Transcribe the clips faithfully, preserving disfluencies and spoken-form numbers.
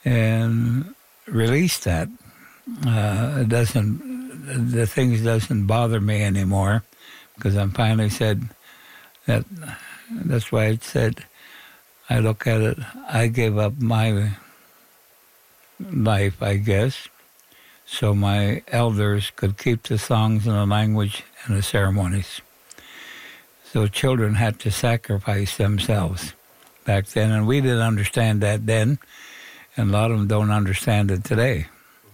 and release that. Uh, it doesn't, the things doesn't bother me anymore because I'm finally said that, that's why I said, I look at it, I gave up my life, I guess, so my elders could keep the songs and the language and the ceremonies. So children had to sacrifice themselves back then, and we didn't understand that then, and a lot of them don't understand it today.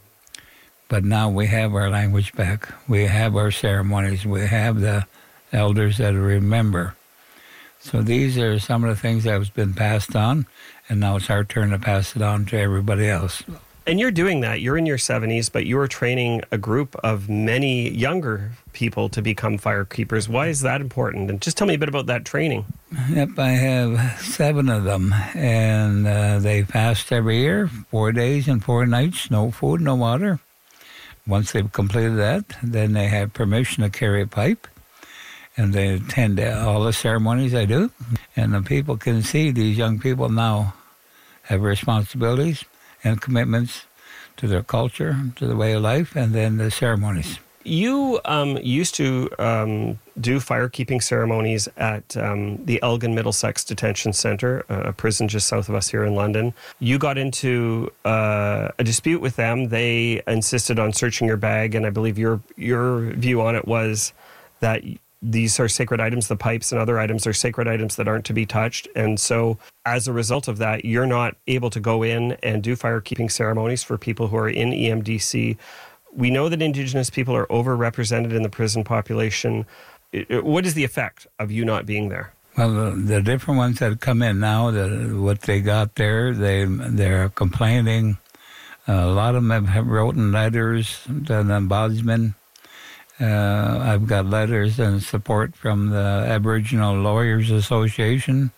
But now we have our language back. We have our ceremonies. We have the elders that remember. So these are some of the things that have been passed on, and now it's our turn to pass it on to everybody else. And you're doing that. You're in your seventies, but you're training a group of many younger people to become fire keepers. Why is that important? And just tell me a bit about that training. Yep, I have seven of them, and uh, they fast every year, four days and four nights, no food, no water. Once they've completed that, then they have permission to carry a pipe, and they attend all the ceremonies I do. And the people can see these young people now have responsibilities and commitments to their culture, to the way of life, and then the ceremonies. You um, used to um, do firekeeping ceremonies at um, the Elgin Middlesex Detention Centre, a prison just south of us here in London. You got into uh, a dispute with them. They insisted on searching your bag, and I believe your your view on it was that these are sacred items. The pipes and other items are sacred items that aren't to be touched. And so as a result of that, you're not able to go in and do firekeeping ceremonies for people who are in E M D C. We know that Indigenous people are overrepresented in the prison population. It, it, what is the effect of you not being there? Well, the, the different ones that come in now, the, what they got there, they, they're complaining. Uh, a lot of them have, have written letters to the ombudsman. Uh, I've got letters and support from the Aboriginal Lawyers Association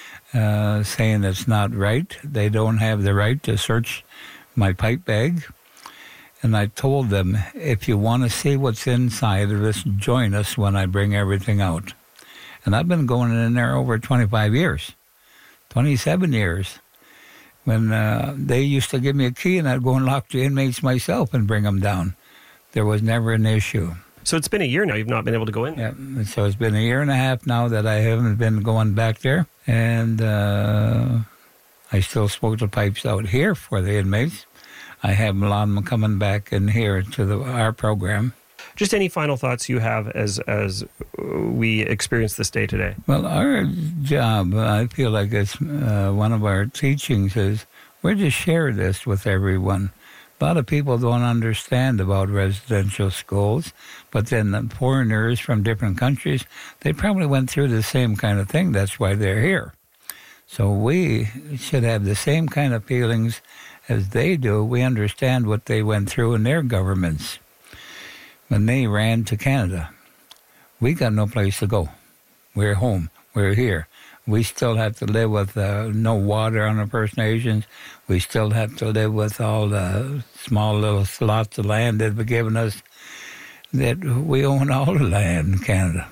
uh, saying it's not right. They don't have the right to search my pipe bag. And I told them, if you want to see what's inside of this, join us when I bring everything out. And I've been going in there over twenty-five years, twenty-seven years. When uh, they used to give me a key and I'd go and lock the inmates myself and bring them down. There was never an issue. So it's been a year now you've not been able to go in? Yeah, so it's been a year and a half now that I haven't been going back there. And uh, I still smoke the pipes out here for the inmates. I have a lot of them coming back in here to the, our program. Just any final thoughts you have as as we experience this day today? Well, our job, I feel like it's uh, one of our teachings is we're to share this with everyone. A lot of people don't understand about residential schools, but then the foreigners from different countries, they probably went through the same kind of thing. That's why they're here. So we should have the same kind of feelings as they do. We understand what they went through in their governments when they ran to Canada. We got no place to go. We're home. We're here. We still have to live with uh, no water on the First Nations. We still have to live with all the small little slots of land that they've given us, that we own all the land in Canada.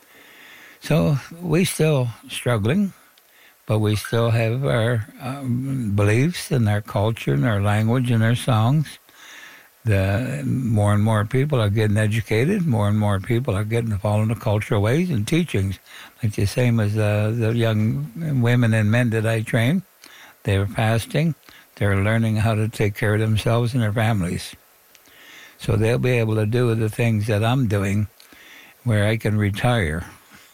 So we still struggling, but we still have our um, beliefs and our culture and our language and our songs. The more and more people are getting educated. More and more people are getting to follow the cultural ways and teachings. Like the same as uh, the young women and men that I train. They're fasting. They're learning how to take care of themselves and their families. So they'll be able to do the things that I'm doing where I can retire.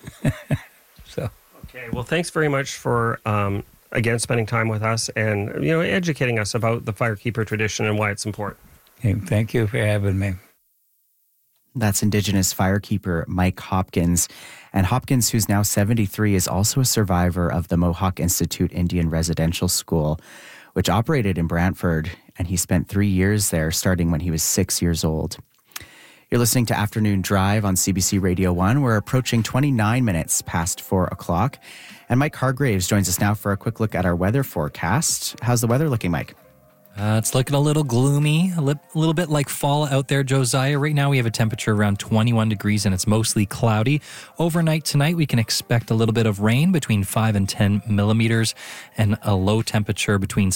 So. Okay, well, thanks very much for, um, again, spending time with us and, you know, educating us about the firekeeper tradition and why it's important. Okay, thank you for having me. That's Indigenous firekeeper Mike Hopkins. And Hopkins, who's now seventy-three, is also a survivor of the Mohawk Institute Indian Residential School, which operated in Brantford, and he spent three years there, starting when he was six years old. You're listening to Afternoon Drive on C B C Radio one. We're approaching twenty-nine minutes past four o'clock. And Mike Hargraves joins us now for a quick look at our weather forecast. How's the weather looking, Mike? Uh, it's looking a little gloomy, a li- little bit like fall out there, Josiah. Right now we have a temperature around twenty-one degrees and it's mostly cloudy. Overnight tonight we can expect a little bit of rain between five and ten millimeters and a low temperature between